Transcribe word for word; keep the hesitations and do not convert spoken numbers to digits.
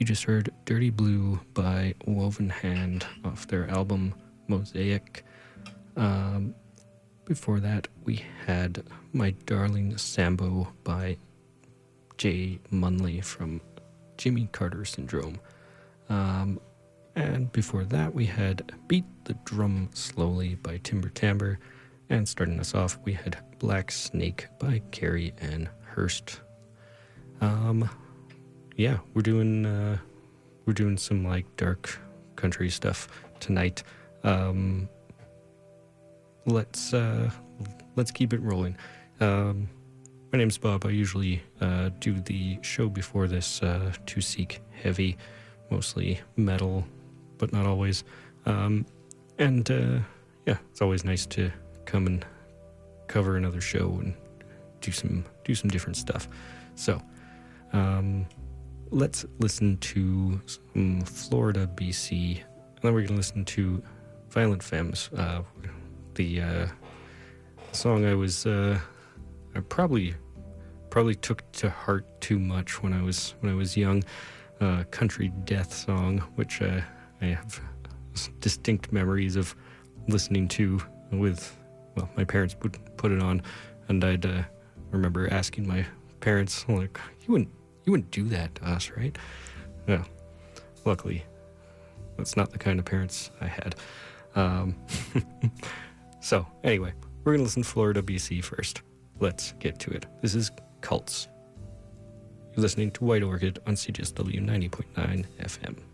You just heard Dirty Blue by Woven Hand off their album Mosaic. Um, before that, we had My Darling Sambo by Jay Munley from Jimmy Carter Syndrome. Um, and before that, we had Beat the Drum Slowly by Timber Timbre. And starting us off, we had Black Snake by Carrie Ann Hurst. Um, yeah, we're doing uh, we're doing some like dark country stuff tonight. Um, let's uh, let's keep it rolling. Um, my name's Bob. I usually uh, do the show before this uh, to seek heavy, mostly metal, but not always. Um, and uh, yeah, it's always nice to come and cover another show and do some do some different stuff. So um, let's listen to some Florida, B C, and then we're gonna listen to Violent Femmes. Uh, the uh, song I was uh, I probably probably took to heart too much when I was when I was young. Uh, country death song, which uh, I have distinct memories of listening to with. Well, my parents would put it on, and I'd uh, remember asking my parents, like, "You wouldn't, you wouldn't do that to us, right?" Well, luckily, that's not the kind of parents I had. Um, so, anyway, we're gonna listen to Florida, B C first. Let's get to it. This is Cults. You're listening to White Orchid on C J S W ninety point nine F M.